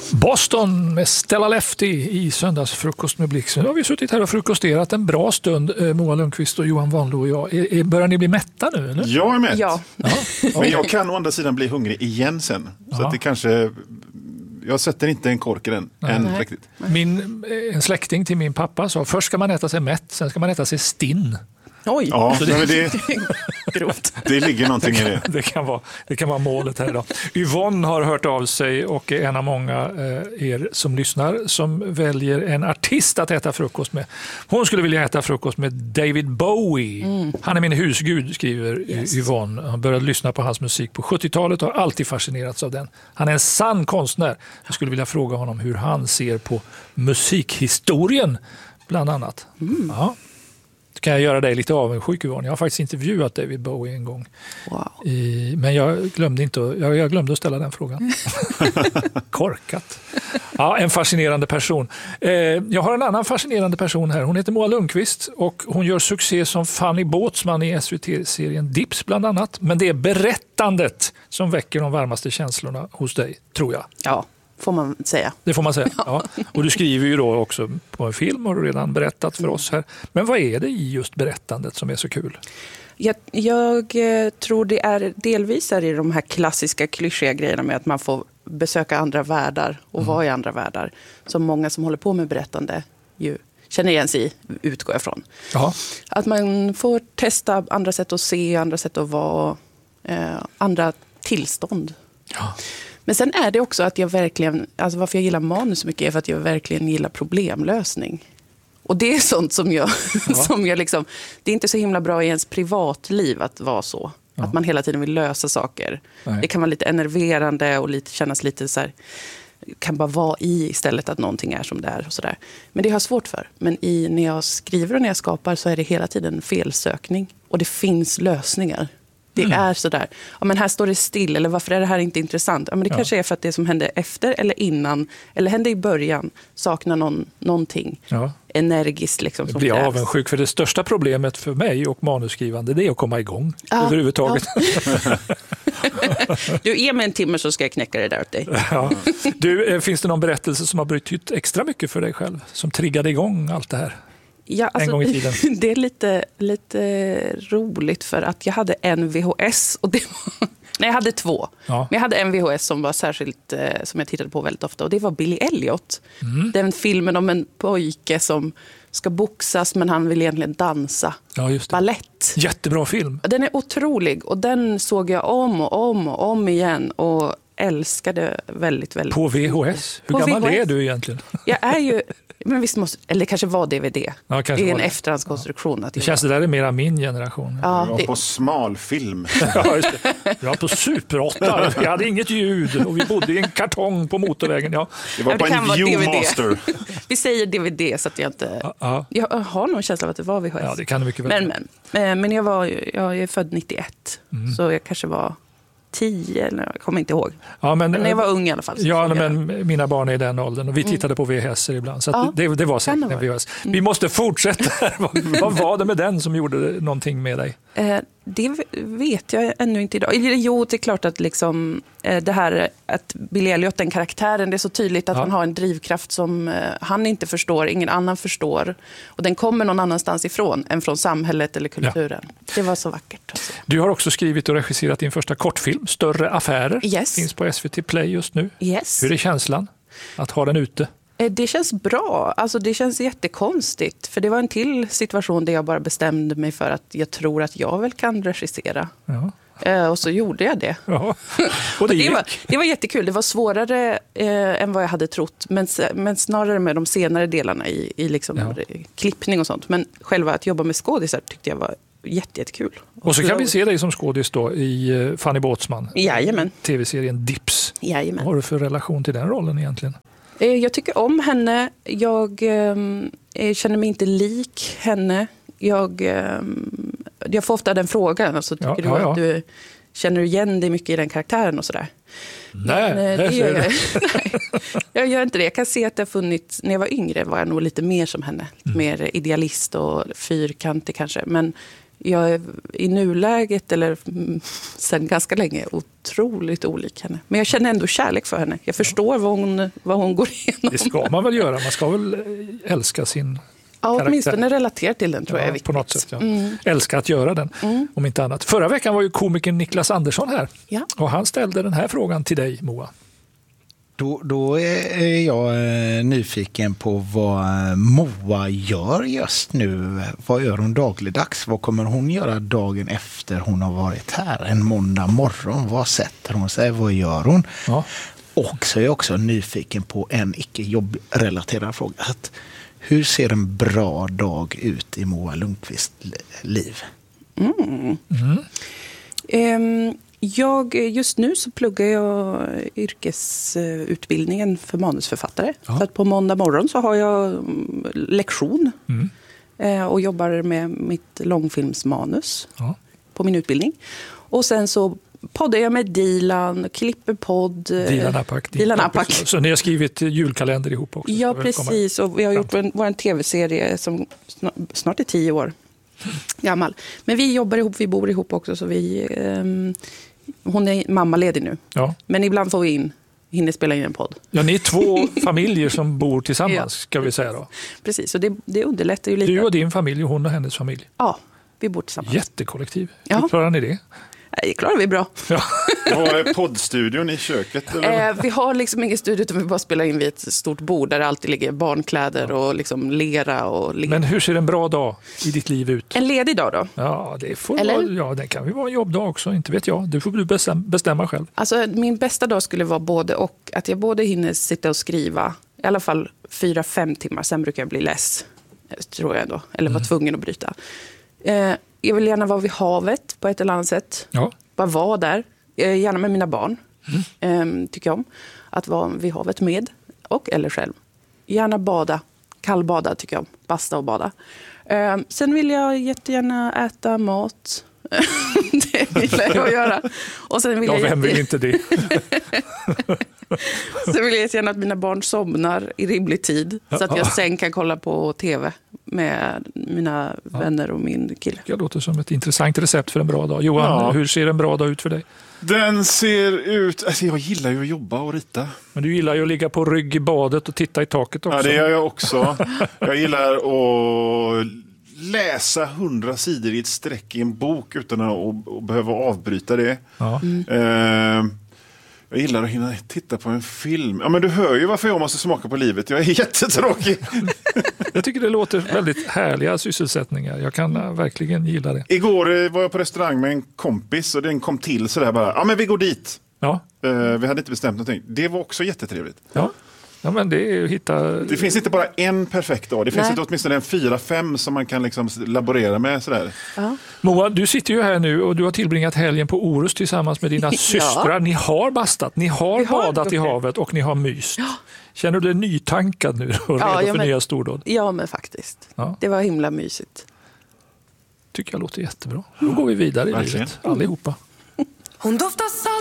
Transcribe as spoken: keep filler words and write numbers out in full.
Boston med Stella Lefty i söndagsfrukost med Blixen. Nu har vi suttit här och frukosterat en bra stund, Moa Lundqvist och Johan Wanlo och jag. Är, är, börjar ni bli mätta nu? Eller? Jag är mätt. Ja. Ja. Men jag kan å andra sidan bli hungrig igen sen. Så Ja. att det kanske... Jag sätter inte en kork i den än Nej. riktigt. Min, en släkting till min pappa sa först ska man äta sig mätt, sen ska man äta sig stinn. Oj, Ja, men det, grovt. det ligger någonting i det. Det kan vara, det kan vara målet här idag. Yvonne har hört av sig och är en av många eh, er som lyssnar som väljer en artist att äta frukost med. Hon skulle vilja äta frukost med David Bowie. Mm. Han är min husgud, skriver Yes. Yvonne. Han började lyssna på hans musik på sjuttiotalet och har alltid fascinerats av den. Han är en sann konstnär. Jag skulle vilja fråga honom hur han ser på musikhistorien bland annat. Mm. Ja. Kan jag göra dig lite avundsjuk, Yvonne? Jag har faktiskt intervjuat David Bowie en gång. Wow. I, men jag glömde, inte, jag, jag glömde att ställa den frågan. Korkat. Ja, en fascinerande person. Eh, jag har en annan fascinerande person här. Hon heter Moa Lundqvist och hon gör succé som Fanny Båtsman i S V T-serien Dips bland annat. Men det är berättandet som väcker de varmaste känslorna hos dig, tror jag. Ja, får man säga. Det får man säga. Ja. Och du skriver ju då också på en film, har du redan berättat för oss här. Men vad är det i just berättandet som är så kul? Jag, jag eh, tror det är delvis är i de här klassiska klyschiga grejerna med att man får besöka andra världar och mm. vara i andra världar. Som många som håller på med berättande ju känner igen sig i, utgår jag från. Jaha. Att man får testa andra sätt att se, andra sätt att vara, eh, andra tillstånd. Ja. Men sen är det också att jag verkligen, alltså varför jag gillar manus så mycket är för att jag verkligen gillar problemlösning. Och det är sånt som jag, ja. som jag liksom, det är inte så himla bra i ens privatliv att vara så. Ja. Att man hela tiden vill lösa saker. Nej. Det kan vara lite enerverande och lite, kännas lite så här, kan bara vara i istället att någonting är som det är och så där. Men det har jag svårt för. Men i, när jag skriver och när jag skapar så är det hela tiden en felsökning. Och det finns lösningar. Det mm. är sådär, ja, men här står det still, eller varför är det här inte intressant? Ja, men det ja. kanske är för att det som hände efter eller innan, eller hände i början, saknar någon, någonting ja. energiskt. Liksom, som blir krävs. Avundsjuk, för det största problemet för mig och manusskrivande, det är att komma igång ja. överhuvudtaget. Ja. Du, ge mig en timme så ska jag knäcka det där åt dig. Ja. Du, finns det någon berättelse som har betytt extra mycket för dig själv, som triggade igång allt det här? Ja, alltså, en gång i tiden. Det är lite, lite roligt för att jag hade en V H S och det var, nej, jag hade två. Ja. Men jag hade en V H S som var särskilt eh, som jag tittade på väldigt ofta och det var Billy Elliot. Mm. Den filmen om en pojke som ska boxas men han vill egentligen dansa. Ja, just det. Ballett. Jättebra film. Den är otrolig och den såg jag om och om och om igen och älskade väldigt, väldigt. På V H S? Hur på gammal V H S. är du egentligen? Jag är ju, men visst måste, eller det kanske var D V D. Ja, det är en efterhandskonstruktion. Ja. Att det känns det där är mera min generation. Ja, jag var det... på smalfilm. Ja, just det. Jag var på Super åtta. Vi hade inget ljud och vi bodde i en kartong på motorvägen. Ja. Det var ja, på det en Viewmaster. Vi säger D V D så att jag inte... Ja, ja. Jag har någon känsla av att det var V H S. Ja, det kan det mycket väl. Men, men, men jag, var, jag är född nittioett. Mm. Så jag kanske var tio, eller jag kommer inte ihåg. Ja, men, men när jag var ung i alla fall. Ja, men jag... mina barn är i den åldern och vi tittade mm. på V H S ibland. Så ja, det, det var säkert en V H S. Mm. Vi måste fortsätta. Vad var det med den som gjorde någonting med dig? Eh, det vet jag ännu inte idag. Jo, det är klart att liksom, eh, det här att Billy Elliot, den karaktären, det är så tydligt att ja. han har en drivkraft som eh, han inte förstår, ingen annan förstår. Och den kommer någon annanstans ifrån än från samhället eller kulturen. Ja. Det var så vackert. Alltså. Du har också skrivit och regisserat din första kortfilm, Större affärer. Yes. Finns på S V T Play just nu. Yes. Hur är känslan att ha den ute? Det känns bra. Alltså det känns jättekonstigt. För det var en till situation där jag bara bestämde mig för att jag tror att jag väl kan regissera. Ja. Eh, och så gjorde jag det. Ja. Och det, det, var, det var jättekul. Det var svårare eh, än vad jag hade trott. Men, men snarare med de senare delarna i, i liksom ja. klippning och sånt. Men själva att jobba med skådisar tyckte jag var jätte, jättekul. Och så kan vi se dig som skådis då i Fanny Båtsman. Jajamän. Tv-serien Dips. Jajamän. Vad har du för relation till den rollen egentligen? Jag tycker om henne. Jag eh, känner mig inte lik henne. Jag, eh, jag får ofta den frågan. Alltså, tycker ja, du ja, ja. att du känner igen dig mycket i den karaktären och sådär? Nej, Men, det gör jag. Nej, jag gör inte det. Jag kan se att det har funnits, när jag var yngre var jag nog lite mer som henne. Mm. Mer idealist och fyrkantig kanske. Men jag är i nuläget, eller sen ganska länge, otroligt olik henne. Men jag känner ändå kärlek för henne. Jag förstår vad hon, vad hon går igenom. Det ska man väl göra. Man ska väl älska sin Ja, karaktär. Åtminstone relatera till den, tror ja, jag är viktigt. På något sätt, ja. Mm. Älska att göra den, mm. om inte annat. Förra veckan var ju komikern Niklas Andersson här. Ja. Och han ställde den här frågan till dig, Moa. Då, då är jag nyfiken på vad Moa gör just nu. Vad gör hon dagligdags? Vad kommer hon göra dagen efter hon har varit här? En måndag morgon. Vad sätter hon sig? Vad gör hon? Ja. Och så är jag också nyfiken på en icke jobbrelaterad fråga. Att hur ser en bra dag ut i Moa Lundqvists liv? Mm. Mm. Um, jag, just nu så pluggar jag yrkesutbildningen för manusförfattare. Ja. Så att på måndag morgon så har jag lektion Mm. eh, och jobbar med mitt långfilmsmanus Ja. på min utbildning. Och sen så poddar jag med Dilan, klipper podd. Dilan Apak. Dilan Apak. Så ni har skrivit julkalender ihop också? Ja, precis. Och vi har gjort en, vår tv-serie som snart är tio år gammal. Men vi jobbar ihop, vi bor ihop också. Så vi, um, hon är mammaledig nu. Ja. Men ibland får vi in, hinner spela in en podd. Ja, ni är två familjer som bor tillsammans, ska vi säga då. Precis, och det, det underlättar ju lite. Du och din familj och hon och hennes familj. Ja, vi bor tillsammans. Jättekollektiv. Ja. Hur klarar ni det? Det klarar vi bra. Ja. Vad är poddstudion i köket? Eller? Eh, vi har liksom ingen studio utan vi bara spelar in vid ett stort bord där det alltid ligger barnkläder och liksom lera. Och ligger. Men hur ser en bra dag i ditt liv ut? En ledig dag då? Ja, det, får Eller? vara, ja, det kan ju vara en jobbdag också, inte vet jag. Du får du bestämma, bestämma själv. Alltså, min bästa dag skulle vara både och. Att jag både hinner sitta och skriva i alla fall fyra, fem timmar. Sen brukar jag bli less, tror jag ändå. Eller vara Mm. tvungen att bryta. Eh, jag vill gärna vara vid havet på ett eller annat sätt. Ja. Bara vara där. Eh, gärna med mina barn. Mm. Eh, tycker jag om. Att vara vid havet med. Och eller själv. Gärna bada. Kallbada tycker jag om. Basta och bada. Eh, sen vill jag jättegärna äta mat. Det vill jag göra. Och sen vill Ja, jag vem jätte... vill inte det? Så vill jag gärna att mina barn somnar i rimlig tid. Så att jag sen kan kolla på tv med mina Ja. vänner och min kille. Det låter som ett intressant recept för en bra dag. Johan, Ja. hur ser en bra dag ut för dig? Den ser ut... Alltså jag gillar ju att jobba och rita. Men du gillar ju att ligga på rygg i badet och titta i taket också. Ja, det gör jag också. Jag gillar att läsa hundra sidor i ett streck i en bok utan att, att behöva avbryta det. Ja. Eh, jag gillar att hinna titta på en film. Ja, men du hör ju varför jag måste smaka på livet. Jag är jättetråkig. Jag tycker det låter väldigt härliga sysselsättningar. Jag kan äh, verkligen gilla det. Igår eh, var jag på restaurang med en kompis och den kom till sådär bara. Ja, men vi går dit. Ja, Eh, vi hade inte bestämt någonting. Det var också jättetrevligt. ja. Ja, men det är ju att hitta... Det finns inte bara en perfekt dag. Det finns Nej. inte åtminstone en fyra, fem som man kan liksom laborera med sådär. Ja. Moa, du sitter ju här nu och du har tillbringat helgen på Orust tillsammans med dina Ja. systrar. Ni har bastat, ni har Vi har badat i gjort det. havet och ni har myst. Känner du dig nytankad nu och Ja, redo ja, för men- nya stordåd? Ja, men faktiskt. Ja. Det var himla mysigt. Tycker jag låter jättebra. Då går vi vidare i Verkligen. livet, allihopa. Hon doftar salt